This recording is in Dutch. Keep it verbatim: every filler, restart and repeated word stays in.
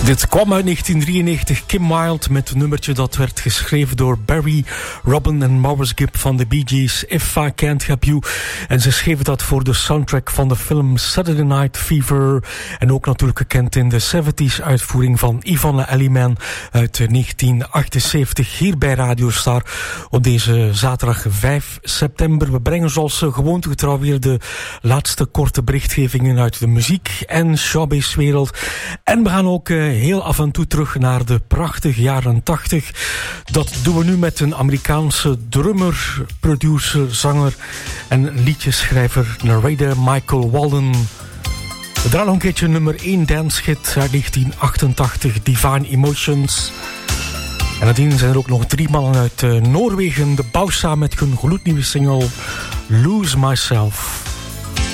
Dit kwam uit negentien drieënnegentig, Kim Wilde met een nummertje dat werd geschreven door Barry, Robin en Maurice Gibb van de Bee Gees, If I Can't Help You. En ze schreven dat voor de soundtrack van de film Saturday Night Fever. En ook natuurlijk gekend in de zeventig uitvoering van Yvonne Elliman uit negentien achtenzeventig hier bij Radio Star op deze zaterdag vijf september. We brengen zoals gewoontegetrouw weer de laatste korte berichtgevingen uit de muziek- en showbizwereld. En we gaan ook uh, heel af en toe terug naar de prachtige jaren tachtig. Dat doen we nu met een Amerikaanse drummer, producer, zanger en liedjeschrijver, narrator Michael Walden. We draaien nog een keertje nummer één dancehit uit negentien achtentachtig, Divine Emotions. En nadien zijn er ook nog drie mannen uit uh, Noorwegen, de Bausa met hun gloednieuwe single Lose Myself.